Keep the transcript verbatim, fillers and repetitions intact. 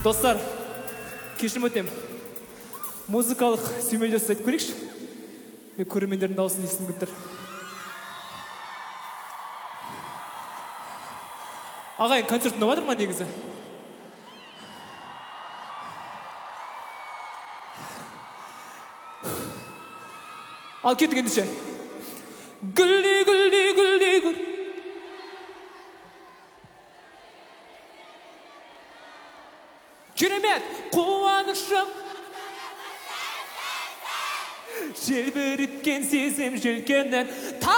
Достар, кешірім өтем. Музыкалық сүймелдеу айтып көрейікші. Мен көрермендердің дауысын естігім келіп тұр. Ағайын, концерт ұнап жатыр ма негізі? Ал кеттік ендеше. Гүлдей, гүлдей, гүлдей, гүл. Керемет, қуанышым. Желбіріткен сезім желкеннен.